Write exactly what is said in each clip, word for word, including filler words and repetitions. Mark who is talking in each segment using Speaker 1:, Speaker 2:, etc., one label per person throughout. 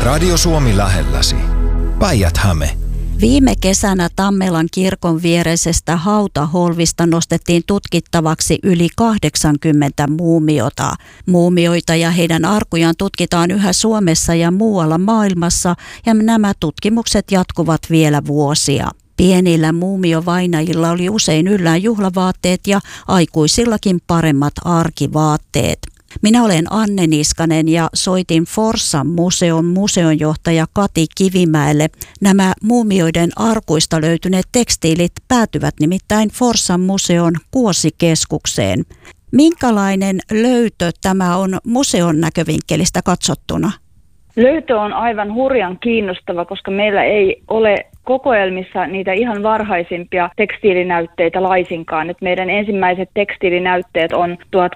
Speaker 1: Radio Suomi lähelläsi. Päijät-Häme.
Speaker 2: Viime kesänä Tammelan kirkon viereisestä hautaholvista nostettiin tutkittavaksi yli kahdeksankymmentä muumiota. Muumioita ja heidän arkujaan tutkitaan yhä Suomessa ja muualla maailmassa, ja nämä tutkimukset jatkuvat vielä vuosia. Pienillä muumiovainajilla oli usein yllään juhlavaatteet ja aikuisillakin paremmat arkivaatteet. Minä olen Anne Niskanen ja soitin Forssan museon museonjohtaja Kati Kivimäelle. Nämä muumioiden arkuista löytyneet tekstiilit päätyvät nimittäin Forssan museon Kuosikeskukseen. Minkälainen löytö tämä on museon näkövinkkelistä katsottuna?
Speaker 3: Löytö on aivan hurjan kiinnostava, koska meillä ei ole kokoelmissa niitä ihan varhaisimpia tekstiilinäytteitä laisinkaan. Et meidän ensimmäiset tekstiilinäytteet on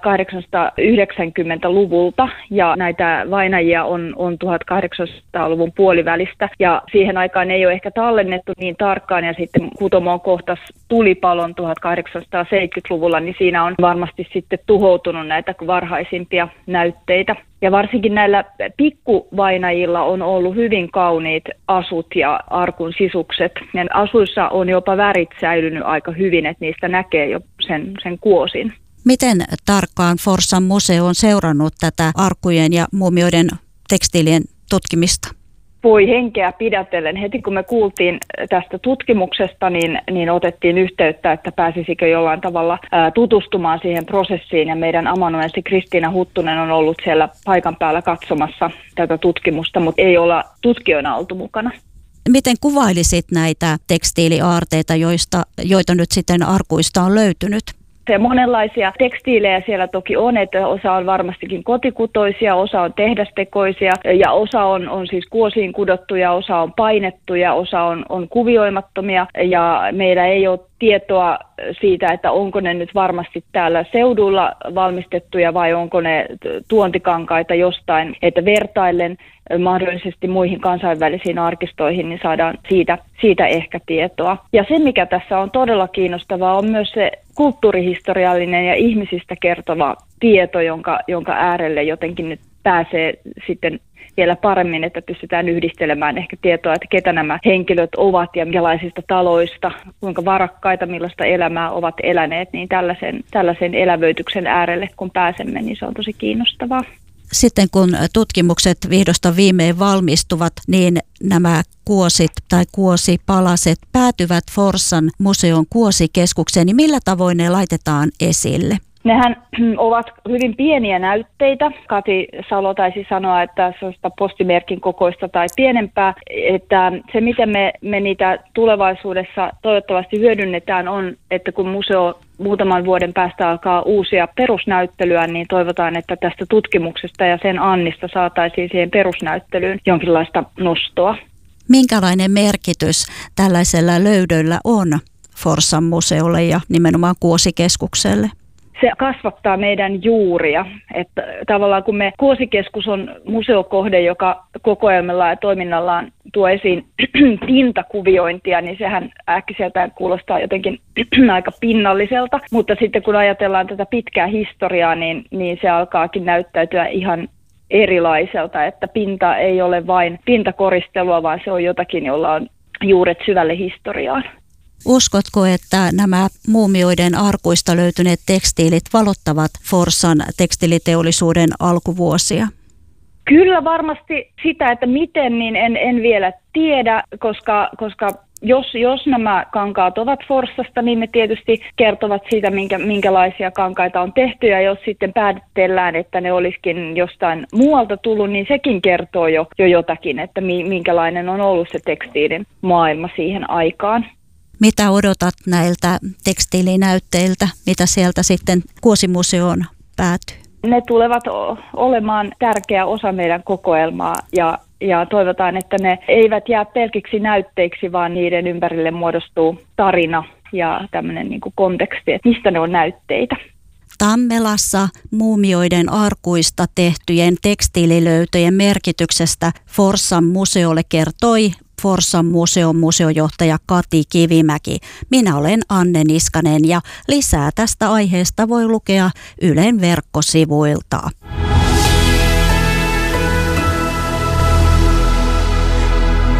Speaker 3: tuhatkahdeksansataayhdeksänkymmentäluvulta ja näitä vainajia on, on tuhatkahdeksansataaluvun puolivälistä. Ja siihen aikaan ei ole ehkä tallennettu niin tarkkaan ja sitten kutomoon kohtas tulipalon tuhatkahdeksansataaseitsemänkymmentäluvulla, niin siinä on varmasti sitten tuhoutunut näitä varhaisimpia näytteitä. Ja varsinkin näillä pikkuvainajilla on ollut hyvin kauniit asut ja arkun sisukset. Ja asuissa on jopa värit säilynyt aika hyvin, että niistä näkee jo sen, sen kuosin.
Speaker 2: Miten tarkkaan Forssan museo on seurannut tätä arkkujen ja muumioiden tekstiilien tutkimista?
Speaker 3: Voi henkeä pidätellen. Heti kun me kuultiin tästä tutkimuksesta, niin, niin otettiin yhteyttä, että pääsisikö jollain tavalla ää, tutustumaan siihen prosessiin. Ja meidän amanuenssi Kristiina Huttunen on ollut siellä paikan päällä katsomassa tätä tutkimusta, mutta ei olla tutkijoina oltu mukana.
Speaker 2: Miten kuvailisit näitä tekstiiliaarteita, joista, joita nyt sitten arkuista on löytynyt?
Speaker 3: Ja monenlaisia tekstiilejä siellä toki on, että osa on varmastikin kotikutoisia, osa on tehdastekoisia ja osa on, on siis kuosiin kudottuja, osa on painettuja, osa on, on kuvioimattomia ja meillä ei ole tietoa siitä, että onko ne nyt varmasti täällä seudulla valmistettuja vai onko ne tuontikankaita jostain, että vertaillen mahdollisesti muihin kansainvälisiin arkistoihin, niin saadaan siitä, siitä ehkä tietoa. Ja se, mikä tässä on todella kiinnostavaa, on myös se kulttuurihistoriallinen ja ihmisistä kertova tieto, jonka, jonka äärelle jotenkin nyt pääsee sitten vielä paremmin, että pystytään yhdistelemään ehkä tietoa, että ketä nämä henkilöt ovat ja millaisista taloista, kuinka varakkaita, millaista elämää ovat eläneet, niin tällaisen, tällaisen elävöityksen äärelle, kun pääsemme, niin se on tosi kiinnostavaa.
Speaker 2: Sitten kun tutkimukset vihdosta viimein valmistuvat, niin nämä kuosit tai kuosipalaset päätyvät Forssan museon Kuosikeskukseen, niin millä tavoin ne laitetaan esille?
Speaker 3: Nehän ovat hyvin pieniä näytteitä. Kati Salo taisi sanoa, että se on sitä postimerkin kokoista tai pienempää. Että se, miten me, me niitä tulevaisuudessa toivottavasti hyödynnetään, on, että kun museo muutaman vuoden päästä alkaa uusia perusnäyttelyä, niin toivotaan, että tästä tutkimuksesta ja sen annista saataisiin siihen perusnäyttelyyn jonkinlaista nostoa.
Speaker 2: Minkälainen merkitys tällaisella löydöllä on Forssan museolle ja nimenomaan Kuosikeskukselle?
Speaker 3: Se kasvattaa meidän juuria. Että tavallaan kun me Kuosikeskus on museokohde, joka kokoelmalla ja toiminnallaan tuo esiin pintakuviointia, niin sehän äkkiseltään kuulostaa jotenkin aika pinnalliselta. Mutta sitten kun ajatellaan tätä pitkää historiaa, niin, niin se alkaakin näyttäytyä ihan erilaiselta. Että pinta ei ole vain pintakoristelua, vaan se on jotakin, jolla on juuret syvälle historiaan.
Speaker 2: Uskotko, että nämä muumioiden arkuista löytyneet tekstiilit valottavat Forssan tekstiiliteollisuuden alkuvuosia?
Speaker 3: Kyllä varmasti sitä, että miten, niin en, en vielä tiedä, koska, koska jos, jos nämä kankaat ovat Forssasta, niin ne tietysti kertovat siitä, minkä, minkälaisia kankaita on tehty. Ja jos sitten päätellään, että ne olisikin jostain muualta tullut, niin sekin kertoo jo, jo jotakin, että minkälainen on ollut se tekstiilin maailma siihen aikaan.
Speaker 2: Mitä odotat näiltä tekstiilinäytteiltä, mitä sieltä sitten Kuosimuseoon päätyy?
Speaker 3: Ne tulevat olemaan tärkeä osa meidän kokoelmaa ja, ja toivotaan, että ne eivät jää pelkiksi näytteiksi, vaan niiden ympärille muodostuu tarina ja tämmöinen niin kuin konteksti, että mistä ne on näytteitä.
Speaker 2: Tammelassa muumioiden arkuista tehtyjen tekstiililöytöjen merkityksestä Forssan museolle kertoi Forssan museon museojohtaja Kati Kivimäki. Minä olen Anne Niskanen ja lisää tästä aiheesta voi lukea Ylen verkkosivuilta.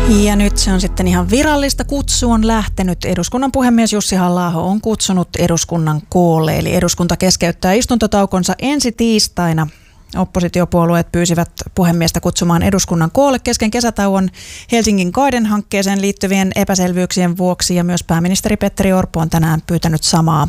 Speaker 4: Ja nyt se on sitten ihan virallista. Kutsu on lähtenyt. Eduskunnan puhemies Jussi Halla-aho on kutsunut eduskunnan koolle. Eli eduskunta keskeyttää istuntotaukonsa ensi tiistaina. Oppositiopuolueet pyysivät puhemiestä kutsumaan eduskunnan koolle kesken kesätauon Helsingin Garden-hankkeeseen liittyvien epäselvyyksien vuoksi, ja myös pääministeri Petteri Orpo on tänään pyytänyt samaa.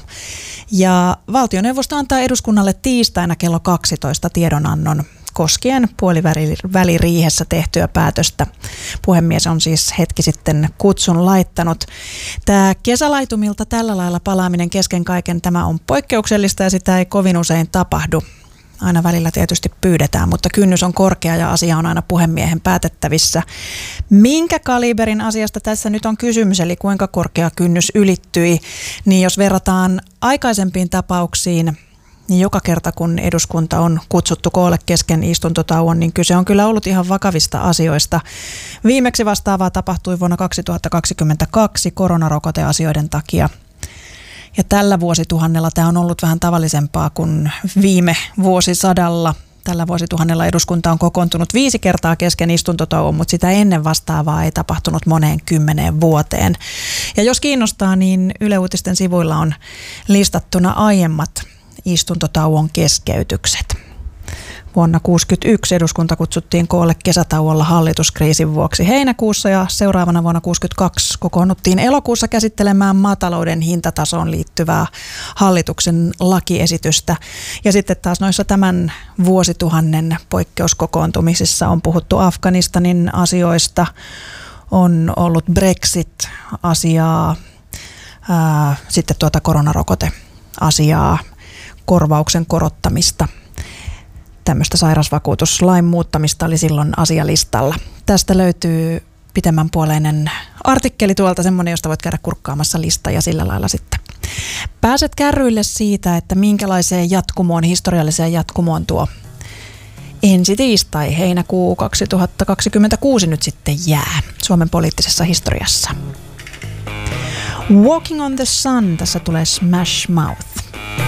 Speaker 4: Ja valtioneuvosto antaa eduskunnalle tiistaina kello kaksitoista tiedonannon koskien puoliväliriihessä tehtyä päätöstä. Puhemies on siis hetki sitten kutsun laittanut. Tämä kesälaitumilta tällä lailla palaaminen kesken kaiken, tämä on poikkeuksellista ja sitä ei kovin usein tapahdu. Aina välillä tietysti pyydetään, mutta kynnys on korkea ja asia on aina puhemiehen päätettävissä. Minkä kaliberin asiasta tässä nyt on kysymys, eli kuinka korkea kynnys ylittyi, niin jos verrataan aikaisempiin tapauksiin, niin joka kerta kun eduskunta on kutsuttu koolle kesken istuntotauon, niin kyse on kyllä ollut ihan vakavista asioista. Viimeksi vastaavaa tapahtui vuonna kaksituhattakaksikymmentäkaksi koronarokoteasioiden takia. Ja tällä vuosituhannella tämä on ollut vähän tavallisempaa kuin viime vuosisadalla. Tällä vuosituhannella eduskunta on kokoontunut viisi kertaa kesken istuntotauon, mutta sitä ennen vastaavaa ei tapahtunut moneen kymmeneen vuoteen. Ja jos kiinnostaa, niin Yle Uutisten sivuilla on listattuna aiemmat istuntotauon keskeytykset. Vuonna tuhatyhdeksänsataakuusikymmentäyksi eduskunta kutsuttiin koolle kesätauolla hallituskriisin vuoksi heinäkuussa, ja seuraavana vuonna tuhatyhdeksänsataakuusikymmentäkaksi kokoonnuttiin elokuussa käsittelemään maatalouden hintatasoon liittyvää hallituksen lakiesitystä. Ja sitten taas noissa tämän vuosituhannen poikkeuskokoontumisissa on puhuttu Afganistanin asioista, on ollut Brexit-asiaa, ää, sitten tuota koronarokoteasiaa, korvauksen korottamista. Tämmöistä sairausvakuutuslain muuttamista oli silloin asialistalla. Tästä löytyy pitemmänpuoleinen artikkeli tuolta, semmoinen, josta voit käydä kurkkaamassa lista, ja sillä lailla sitten pääset kärryille siitä, että minkälaiseen jatkumoon, historialliseen jatkumoon tuo ensi tiistai, heinäkuu kaksituhattakaksikymmentäkuusi nyt sitten jää Suomen poliittisessa historiassa. Walking on the Sun, tässä tulee Smash Mouth.